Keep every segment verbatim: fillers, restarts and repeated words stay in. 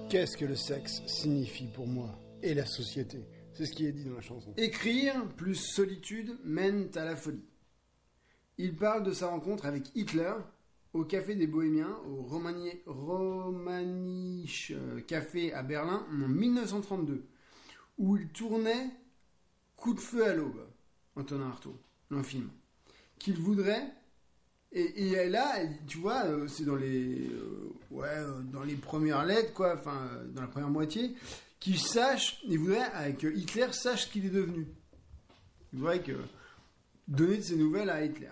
Qu'est-ce que le sexe signifie pour moi et la société? C'est ce qui est dit dans la chanson. Écrire plus solitude mènent à la folie. Il parle de sa rencontre avec Hitler au Café des Bohémiens, au Romani- Romanich Café à Berlin en dix-neuf cent trente-deux, où il tournait Coup de feu à l'aube, Antonin Artaud, un film, qu'il voudrait. Et, et là, tu vois, c'est dans les, euh, ouais, dans les premières lettres, quoi, enfin, dans la première moitié, qu'il sache, il voudrait que Hitler sache ce qu'il est devenu. Il voudrait que donner de ses nouvelles à Hitler.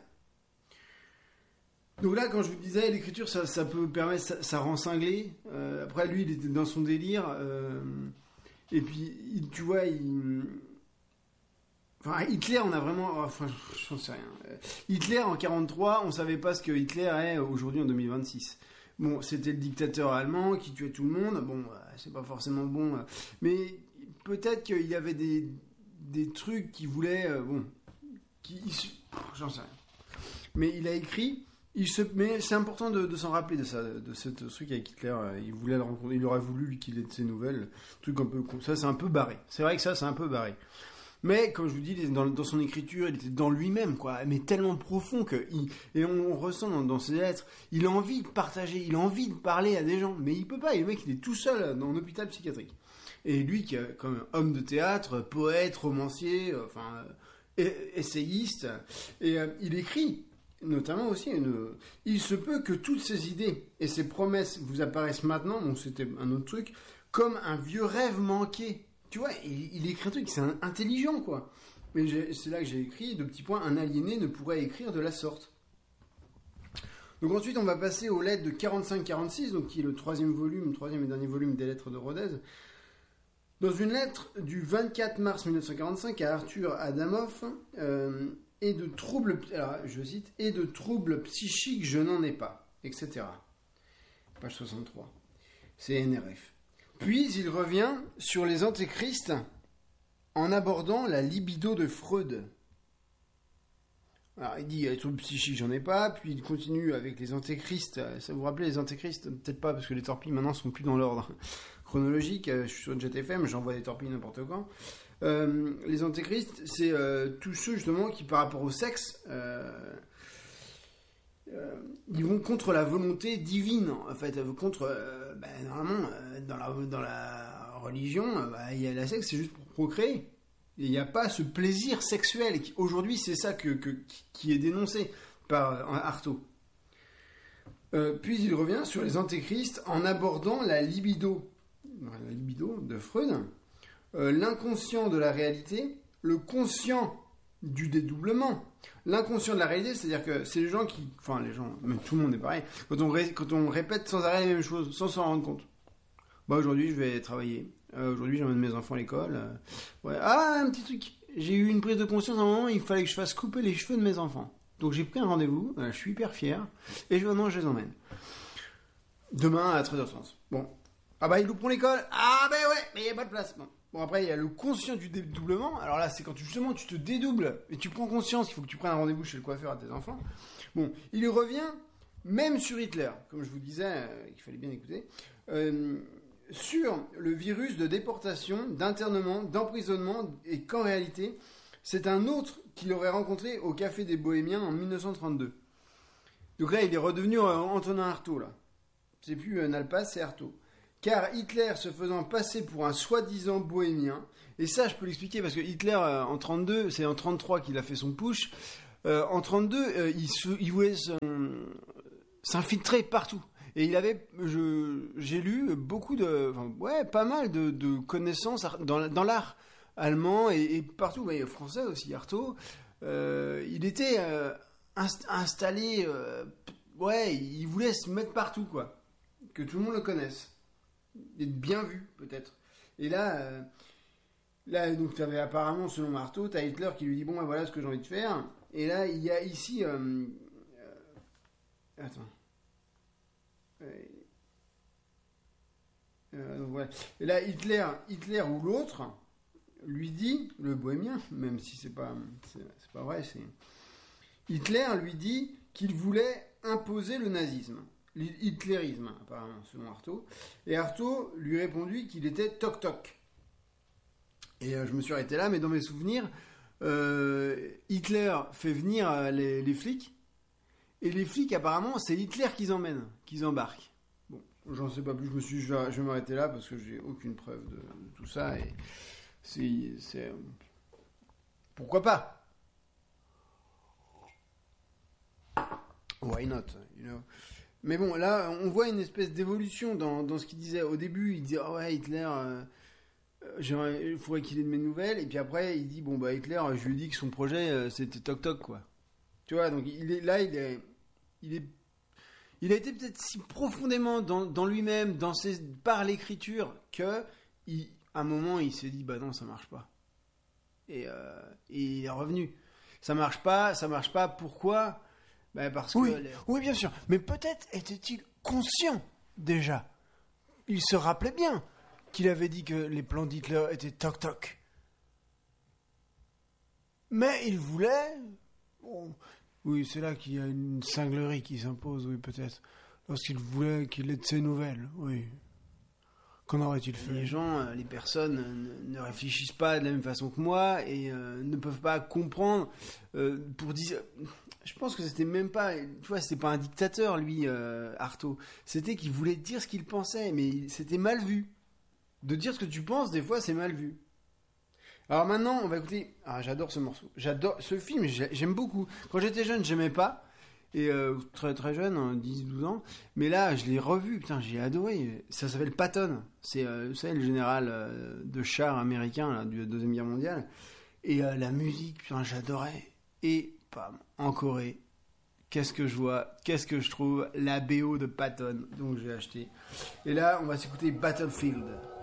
Donc là, quand je vous disais, l'écriture, ça, ça peut permettre, ça, ça rend cinglé. Euh, après, lui, il était dans son délire. Euh, et puis, il, tu vois, il... Enfin, Hitler, on a vraiment... Enfin, j'en sais rien. Hitler, en quarante-trois, on savait pas ce que Hitler est aujourd'hui en deux mille vingt-six. Bon, c'était le dictateur allemand qui tuait tout le monde. Bon, c'est pas forcément bon. Mais peut-être qu'il y avait des, des trucs qui voulaient... Bon, qui... J'en sais rien. Mais il a écrit... Il se, mais c'est important de, de s'en rappeler de ça, de ce truc avec Hitler. Il voulait le rencontrer, il aurait voulu lui qu'il ait de ses nouvelles. Truc un peu, ça c'est un peu barré. C'est vrai que ça c'est un peu barré. Mais comme je vous dis, dans, dans son écriture, il était dans lui-même, quoi. Mais tellement profond que, il, et on, on ressent dans, dans ses lettres, il a envie de partager, il a envie de parler à des gens, mais il peut pas. Et le mec, il est tout seul dans un hôpital psychiatrique. Et lui, qui est comme homme de théâtre, poète, romancier, enfin essayiste, et euh, il écrit. Notamment aussi, une... il se peut que toutes ces idées et ces promesses vous apparaissent maintenant, bon c'était un autre truc, comme un vieux rêve manqué. Tu vois, il, il écrit un truc, c'est un, intelligent quoi. Mais j'ai, c'est là que j'ai écrit, de petits points, un aliéné ne pourrait écrire de la sorte. Donc ensuite on va passer aux lettres de quarante-cinq quarante-six, donc qui est le troisième volume, troisième et dernier volume des lettres de Rodez. Dans une lettre du vingt-quatre mars mille neuf cent quarante-cinq à Arthur Adamoff, euh, et de troubles, alors je cite, et de troubles psychiques, je n'en ai pas, et cetera. Page soixante-trois. C'est N R F. Puis il revient sur les antéchrists en abordant la libido de Freud. Alors il dit, les troubles psychiques, j'en ai pas, puis il continue avec les antéchrists. Ça vous rappelez les antéchrists? Peut-être pas, parce que les torpilles maintenant sont plus dans l'ordre chronologique. Je suis sur Jet F M, j'envoie des torpilles n'importe quand. Euh, les antéchrists, c'est euh, tous ceux justement qui, par rapport au sexe, euh, euh, ils vont contre la volonté divine. En fait, contre, euh, ben, normalement, euh, dans la dans la religion, euh, ben, il y a la sexe, c'est juste pour procréer. Et il n'y a pas ce plaisir sexuel. Aujourd'hui, c'est ça que, que qui est dénoncé par euh, Artaud. Euh, puis il revient sur les antéchrists en abordant la libido, la libido de Freud. Euh, l'inconscient de la réalité, le conscient du dédoublement. L'inconscient de la réalité, c'est-à-dire que c'est les gens qui... Enfin, les gens, même tout le monde est pareil. Quand on, ré, quand on répète sans arrêt les mêmes choses, sans s'en rendre compte. Bah, aujourd'hui, je vais travailler. Euh, aujourd'hui, j'emmène mes enfants à l'école. Euh, ouais. Ah, un petit truc. J'ai eu une prise de conscience à un moment, il fallait que je fasse couper les cheveux de mes enfants. Donc, j'ai pris un rendez-vous. Euh, je suis hyper fier. Et je, non, je les emmène. Demain, à treize heures trente. Bon. Ah bah, ils louperont l'école. Ah bah ouais, mais il n'y a pas de place. Bon. Bon, après, il y a le conscient du dédoublement. Alors là, c'est quand tu, justement tu te dédoubles et tu prends conscience qu'il faut que tu prennes un rendez-vous chez le coiffeur à tes enfants. Bon, il revient même sur Hitler, comme je vous disais, euh, il fallait bien écouter, euh, sur le virus de déportation, d'internement, d'emprisonnement, et qu'en réalité, c'est un autre qu'il aurait rencontré au Café des Bohémiens en dix-neuf cent trente-deux. Donc là, il est redevenu euh, Antonin Artaud, là. C'est plus euh, Nalpas, c'est Artaud. Car Hitler se faisant passer pour un soi-disant bohémien, et ça je peux l'expliquer parce que Hitler euh, en trente-deux, c'est en trente-trois qu'il a fait son push, euh, en trente-deux euh, il, se, il voulait se, euh, s'infiltrer partout. Et il avait, je, j'ai lu beaucoup de, enfin, ouais, pas mal de, de connaissances dans, dans l'art allemand et, et partout, ouais, français aussi, Artaud. Euh, il était euh, inst- installé, euh, ouais, il voulait se mettre partout, quoi, que tout le monde le connaisse. D'être bien vu peut-être. Et là, euh, là donc tu avais apparemment, selon Marteau, tu as Hitler qui lui dit bon ben voilà ce que j'ai envie de faire. Et là il y a ici, euh, euh, attends, euh, euh, ouais. Et là Hitler, Hitler ou l'autre lui dit, le bohémien, même si c'est pas, c'est, c'est pas vrai, c'est Hitler lui dit qu'il voulait imposer le nazisme. Hitlérisme, apparemment, selon Artaud. Et Artaud lui répondit qu'il était toc-toc. Et euh, je me suis arrêté là, mais dans mes souvenirs, euh, Hitler fait venir euh, les, les flics, et les flics, apparemment, c'est Hitler qu'ils emmènent, qu'ils embarquent. Bon, j'en sais pas plus, je me suis dit, je vais, je vais m'arrêter là, parce que j'ai aucune preuve de, de tout ça, et c'est... c'est euh, pourquoi pas? Why not, you know? Mais bon, là, on voit une espèce d'évolution dans, dans ce qu'il disait. Au début, il dit, oh ouais, Hitler... Euh, il faudrait qu'il ait de mes nouvelles, et puis après il dit bon bah Hitler, je lui ai dit que son projet euh, c'était toc toc quoi, tu vois. Donc il est là, il est il est il a été peut-être si profondément dans, dans lui-même, dans ses, par l'écriture, que il, à un moment il s'est dit bah non, ça marche pas, et, euh, et il est revenu. Ça marche pas, ça marche pas. Pourquoi? Bah parce que oui, les... oui bien sûr, mais peut-être était-il conscient déjà, il se rappelait bien qu'il avait dit que les plans d'Hitler étaient toc-toc. Mais il voulait... Bon, oui, c'est là qu'il y a une cinglerie qui s'impose, oui, peut-être. Lorsqu'il voulait qu'il ait de ses nouvelles, oui. Qu'en aurait-il fait? Les gens, les personnes ne, ne réfléchissent pas de la même façon que moi et euh, ne peuvent pas comprendre euh, pour dire... Je pense que c'était même pas... Tu vois, c'était pas un dictateur, lui, euh, Artaud. C'était qu'il voulait dire ce qu'il pensait, mais c'était mal vu. De dire ce que tu penses, des fois, c'est mal vu. Alors maintenant, on va écouter... Ah, j'adore ce morceau. J'adore ce film, j'aime beaucoup. Quand j'étais jeune, j'aimais pas. Et euh, très très jeune, dix douze ans. Mais là, je l'ai revu, putain, j'ai adoré. Ça s'appelle Patton. C'est, euh, vous savez, le général euh, de char américain là, de la Deuxième Guerre mondiale. Et euh, la musique, putain, j'adorais. Et, pam, en Corée, qu'est-ce que je vois, qu'est-ce que je trouve? La B O de Patton. Donc j'ai acheté. Et là, on va s'écouter Battlefield.